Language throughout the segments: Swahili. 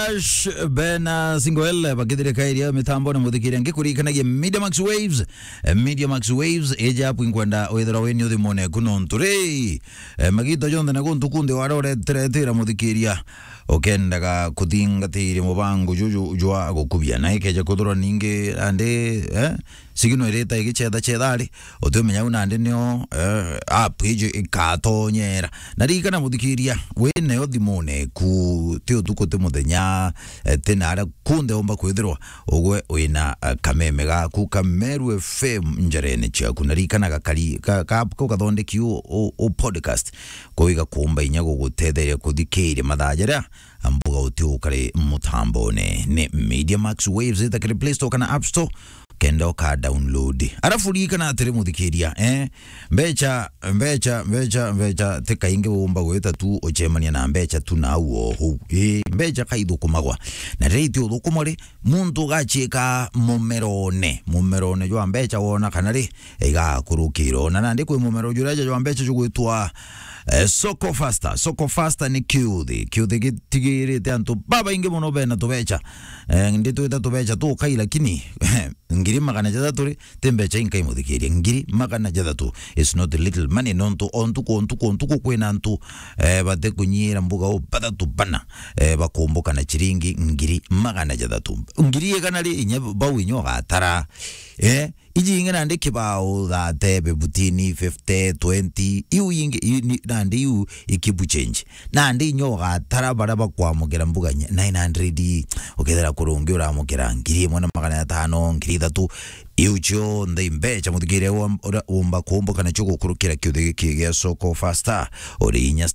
Rush Bena Singoel bakidire kairia mitambo na muthikiria ngikurikanagia Media Max Waves Media Max Waves eja apu inkwenda wethera weni uthi mone kuno nturi magito jonde na guntu kunde warore tira muthikiria okendaga kuthingatire mubango juju jwa gukubia na ikeje kuthura ningi ande sigino ireta igichetha chethari utumenya unande nio app ije ikatonyera na rikana muthikiria wene othimone ku tio tukote muthenya tenara kunde omba kwithirwa ogwe wina kameme gaku Kameru FM njarene chaku na rikana gakari ko gathondeki o podcast ko iga kumba inyago gutetheria kuthikire mathajera ambuga utio kare mutambone ne Media Max Waves ita kare Play Store kana App Store kenda ka download arafu rikana atere muthikiria mbecha teka inge bomba gweta tu ochemania na mbecha tu na uo mbecha kaithu kumagwa na radio thukumore muntu gachika mumerone jwa mbecha wona kana ri iga kurukiro na nandi kwi mumero juraje jwa mbecha jugwitwa Soko faster ni kiuthi gitigirite antu baba inge muno bena tubecha nditu ita tubecha tu kai lakini ngiri magana jatatu ri tembecha inkai muthikiria ngiri magana jatatu it's not a little money nonto ontu kwena antu bate kunyira mbuga o batatu bana bakumbuka na chiringi ngiri magana jatatu ngiri kana ri inye bawu inyo gatara iji inge nande kibao da tebe butini 50 20 iu inge nande iu ikibu change nande inyo gatara baraba kwa mugera mbuga 900 okethera kurungi uramukira ngiri mwana magana 5 ngiri 3 iucho ndai mbecha muthikire umba kumbuka na chuko kurukira kiuthi kigia Soko faster ori inya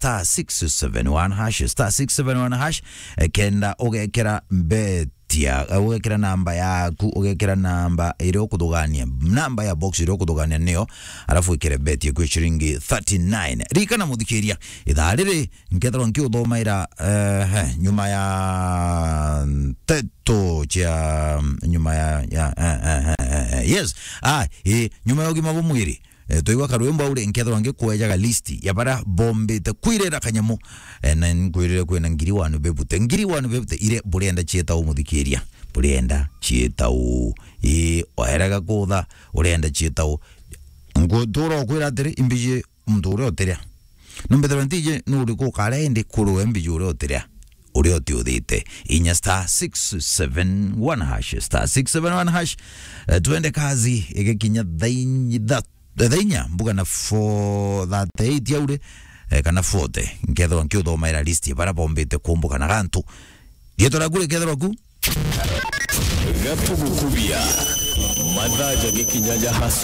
*671# kenda ogekera ugekera namba yaku ugekera namba iro kuthugania namba ya box iro kuthugania nio alafu ikere bet ya shilingi 39 rikana muthikiria itharire nkethero nkio thomaira nyuma ya teto cha nyuma ya yes nyuma ya gima bomwiri toiwa karwemba ure nkethero ngikwejaga list ya bara bombe te kwirera kanyamu na nkwirera kwena ngiri wanu bebute ire burenda chieta umuthikiria burenda chieta oeraga kutha urenda chieta ngotoro kwira tiri imbije mndure oteria numbethero ntije nuri ko karende kuru imbije ure oteria uri otiuthite inya *671# tuende kazi igekinya thainya mbuga na 438 yaure kana 40 nkethero nkio thomaira list bara bombete kumbuka na gantu dietora kule kethero ku gatu gukubia madhaja gikinyaja haso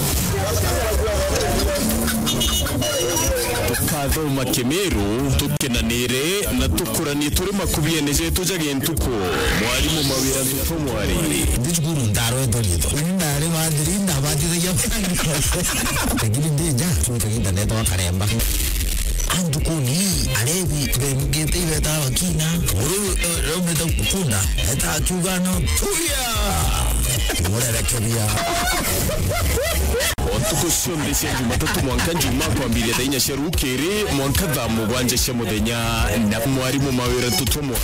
tukatho makemeru tukenanire na tukurani turi makubie neje tujage ntuko mwalimu mawira tuko mwari ndijuguru ndaro edolito ndare madrinda badire ya tegili ndeja tukaginda neto akaremba andukuni alevi twemgete ibeta wakina rometa kukunda eta chugano tuya mwere kebia otukushonde sya Jumatatu mwanka njuma kwa mbili thainya cia rukiri mwanka thaa mugwanja cia muthenya na mwarimu mawira tutumwa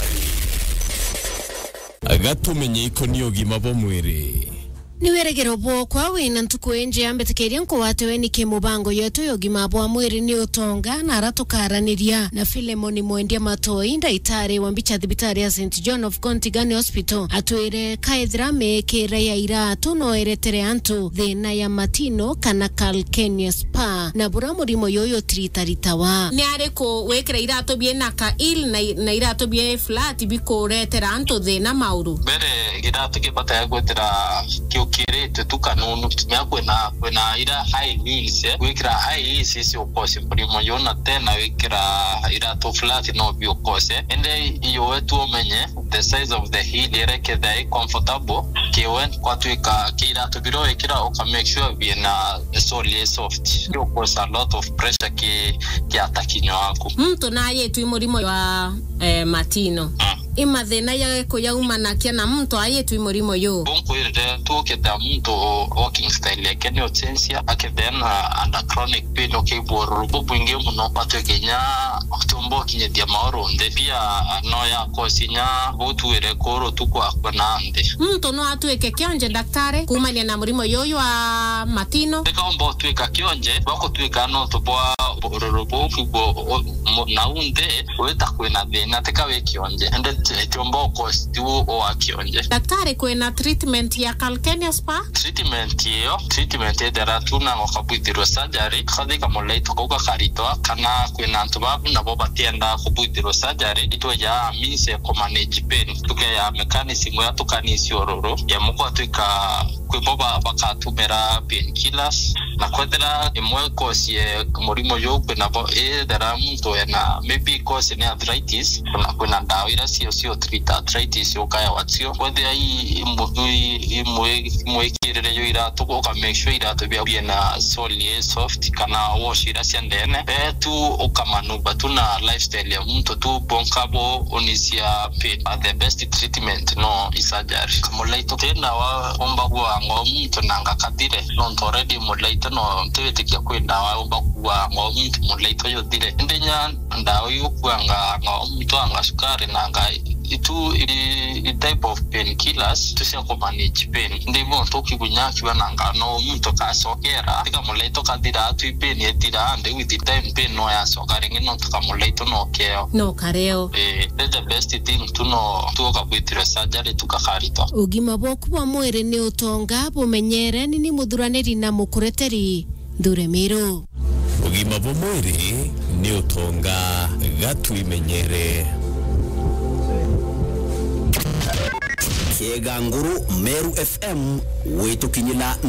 agatumenye ikoni ogima bo mwiri ni weregero bwokwa wina ntuku enje ambetikiria nkuwatewe ni kimubango yetu yogima bwa mwiri ni utonga na aratukaraniria na Filemoni Mwendia Matoi ndaitari wa mbicha thibitari ya St John of Contigani Hospital atwire kaithira mekira ya iratu no eretere antu thina ya matino kana Calcaneus Spa na bura murimo yoyo tritaritawa ni ariko wekira iratu bie naka na iratu bie flat biko retera antu thina mauru bere iratu kipata ya gwetera kirete tukanunu tumia kwena ira high heels wikira high heels isi opose primo yona tena wikira ira to flat no bi opose ende iyo wetu omenye the size of the heel ireke the comfortable kiwen kwa tuika kira to biro wikira oka make sure be na solely soft you cause a lot of pressure ki atakinyo wako mtu naye tu murimo wa matino imathina ya kuyaumana kia na mtu ayetu imurimo yo bonko ire tuketa mtu walking style yake ni otensia akethena under chronic pain okiboro bubwinge muno patwekenya tumbo kinyetia maoronde pia no ya kosinya butuire koro tukwa kwanande mtu no atweke kionje daktari kumania na murimo yoyo wa matino bekombo tweka kionje bako tweka no tubwa rorobo kubo naunde weta kwena thina tekawe kionje ende tumbo kostu o akionje daktari kwena treatment ya calcaneus spa treatment edera tuna ngokabwitiro surgery khadika moleito koka karito kana kwena ntubabu na boba tienda kubwitiro surgery ito ya mise ko manage pain tuke ya mechanism ya tukanisi ororo ya mukwa twika kwiboba bakatumera painkillers na kwetera imwe kosie murimo yo kwena bo edera mtu na maybe cause ni arthritis kuna kwena dawa ira sio treat arthritis ukaya watio whether ai imwe kirere yo ira tuko make sure ira to bia na solid soft kana wash ira siandene tu ukamanuba tuna lifestyle ya mtu tu bonkabo onisia pain the best treatment no surgery kamolaito tena wa omba kwa mtu nanga kadire non already molaito no tete kia kwenda wa omba kwa mtu molaito yo dire ndenya ndawo yo kwanga mtu anga sukari nanga itu type of painkillers to say manage pain ndimo tokibunyaki bananga no mtu kasokera tikamolaito kadira tu pain yetira and with the time pain no ya sokari ngino tikamolaito no keo no kareo the best thing tuno tukabwitira surgery tukakarito ugima boku wa mwere ni utonga bumenyere ni muthuraniri na mukureteri Nduremiro ugima bwo mwiri ni utonga gatwimenyere Kieganguru Meru FM wetu kinyila